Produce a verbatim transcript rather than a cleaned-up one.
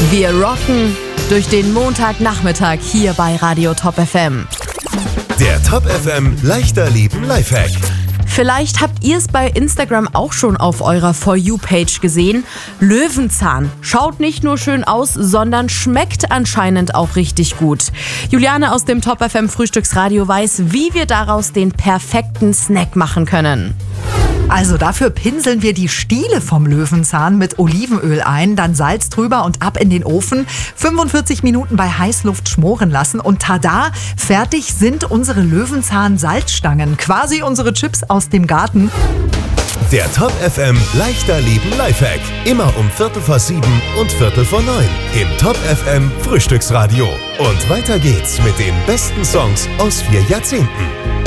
Wir rocken durch den Montagnachmittag hier bei Radio Top F M. Der Top F M Leichter Leben Lifehack. Vielleicht habt ihr es bei Instagram auch schon auf eurer For You-Page gesehen. Löwenzahn. Schaut nicht nur schön aus, sondern schmeckt anscheinend auch richtig gut. Juliane aus dem Top F M Frühstücksradio weiß, wie wir daraus den perfekten Snack machen können. Also dafür pinseln wir die Stiele vom Löwenzahn mit Olivenöl ein, dann Salz drüber und ab in den Ofen. fünfundvierzig Minuten bei Heißluft schmoren lassen und tada, fertig sind unsere Löwenzahn-Salzstangen. Quasi unsere Chips aus dem Garten. Der Top F M Leichter Leben Lifehack. Immer um Viertel vor sieben und Viertel vor neun. Im Top F M Frühstücksradio. Und weiter geht's mit den besten Songs aus vier Jahrzehnten.